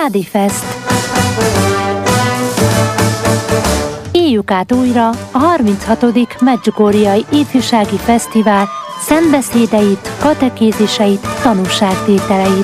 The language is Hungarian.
Jádi Fest. Éljük át újra a 36. Medjugorjei Ifjúsági Fesztivál szentbeszédeit, katekéziseit, tanúságtételeit.